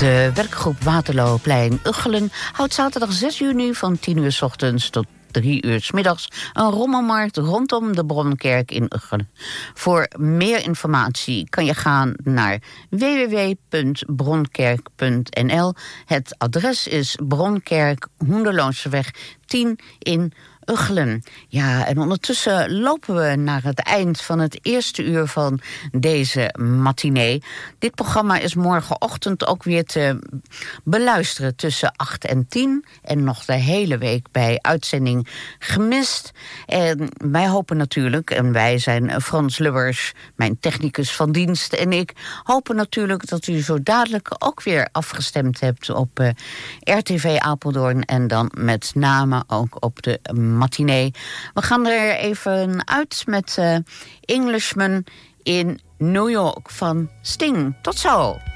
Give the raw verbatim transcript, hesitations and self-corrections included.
De werkgroep Waterlooplein Ugchelen houdt zaterdag zes juni van tien uur 's ochtends tot drie uur 's middags een rommelmarkt rondom de Bronkerk in Ugchelen. Voor meer informatie kan je gaan naar w w w punt bronkerk punt n l. Het adres is Bronkerk, Hoenderloonseweg tien in Ugchelen. Ja, en ondertussen lopen we naar het eind van het eerste uur van deze matinee. Dit programma is morgenochtend ook weer te beluisteren tussen acht en tien. En nog de hele week bij uitzending Gemist. En wij hopen natuurlijk, en wij zijn Frans Lubbers, mijn technicus van dienst, en ik hopen natuurlijk dat u zo dadelijk ook weer afgestemd hebt op uh, R T V Apeldoorn. En dan met name ook op de matinee. We gaan er even uit met uh, Englishman in New York van Sting. Tot zo!